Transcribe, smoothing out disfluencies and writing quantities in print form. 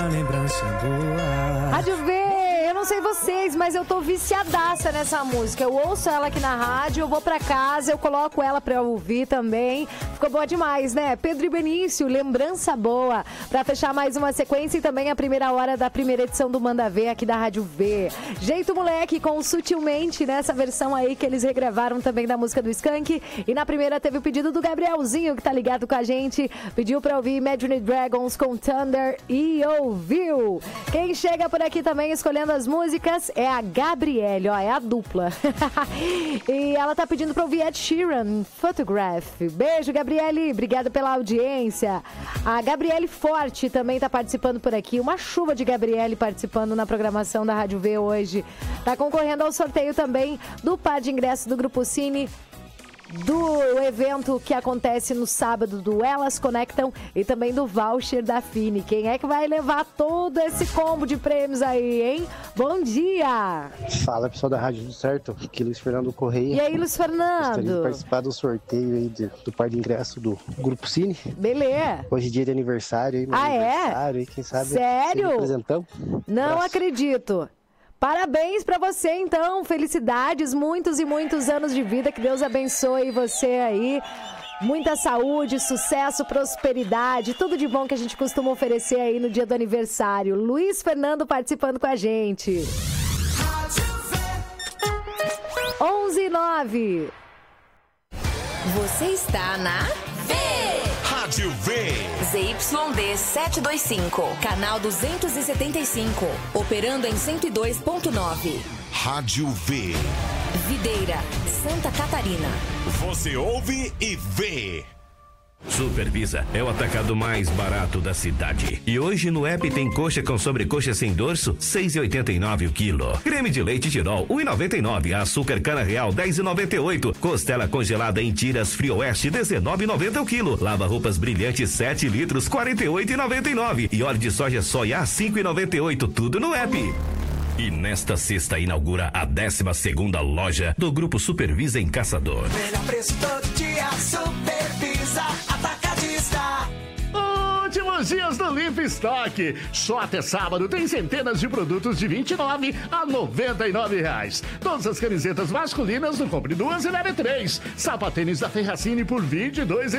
Lembrança boa. Rádio V, eu não sei vocês, mas eu tô viciadaça nessa música. Eu ouço ela aqui na rádio, eu vou pra casa, eu coloco ela pra ouvir também. Ficou boa demais, né? Pedro e Benício, Lembrança Boa. Pra fechar mais uma sequência e também a primeira hora da primeira edição do Manda Ver aqui da Rádio V. Jeito Moleque com Sutilmente, nessa versão aí que eles regravaram também da música do Skank. E na primeira teve o pedido do Gabrielzinho, que tá ligado com a gente. Pediu pra ouvir Imagine Dragons com Thunder e ouviu. Quem chega por aqui também escolhendo as músicas é a Gabriele, ó, é a dupla. E ela tá pedindo pra ouvir Ed Sheeran, Photograph. Beijo, Gabriele, obrigada pela audiência. A Gabriele Forte também tá participando por aqui. Uma chuva de Gabriele participando na programação da Rádio V hoje. Tá concorrendo ao sorteio também do par de ingressos do Grupo Cine, do evento que acontece no sábado do Elas Conectam e também do voucher da Fini. Quem é que vai levar todo esse combo de prêmios aí, hein? Bom dia! Fala, pessoal da Rádio do Certo, aqui é Luiz Fernando Correia. E aí, Luiz Fernando? Gostaria de participar do sorteio aí do par de ingresso do Grupo Cine. Beleza! Hoje é dia de aniversário aí, meu aniversário aí, quem sabe? Sério? Apresentão? Não acredito! Parabéns pra você, então. Felicidades, muitos e muitos anos de vida. Que Deus abençoe você aí. Muita saúde, sucesso, prosperidade, tudo de bom que a gente costuma oferecer aí no dia do aniversário. Luiz Fernando participando com a gente. 11:09. Você está na Rádio V. ZYD 725, canal 275, operando em 102.9. Rádio V. Videira, Santa Catarina. Você ouve e vê. Supervisa é o atacado mais barato da cidade. E hoje no app tem coxa com sobrecoxa sem dorso, 6,89 o quilo. Creme de leite Tirol, 1,99. Açúcar cana real, 10,98. Costela congelada em tiras Frio Oeste, 19,90 o quilo. Lava roupas brilhante 7 litros, 48,99. E óleo de soja Soia, 5,98. Tudo no app. E nesta sexta inaugura a 12ª loja do Grupo Supervisa em Caçador. Melhor preço todo dia, Supervisa Atacadista. Últimos dias do Limp Stock. Só até sábado tem centenas de produtos de R$29 a R$99. Todas as camisetas masculinas no Compre 2 e Leve 3. Sapatênis da Ferracini por R$22,99.